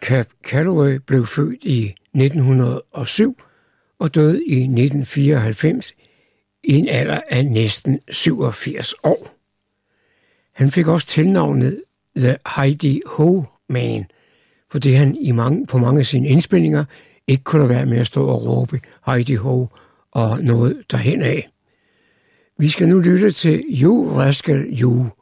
Cab Calloway blev født i 1907 og døde i 1994 i en alder af næsten 87 år. Han fik også tilnavnet The Heidi Ho Man, fordi han på mange af sine indspilninger ikke kunne være med at stå og råbe Heidi Ho og noget derhen af. Vi skal nu lytte til You Rascal You